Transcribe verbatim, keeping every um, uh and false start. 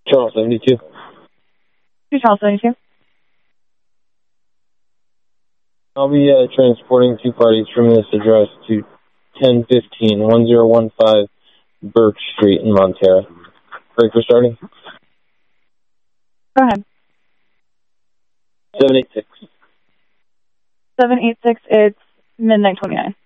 Channel seventy-two. Two Channel seventy-two. I'll be uh, transporting two parties from this address to ten fifteen, one zero one five Birch Street in Montera. Break for starting. Go ahead. seven eight six. seven eight six, it's midnight twenty-nine.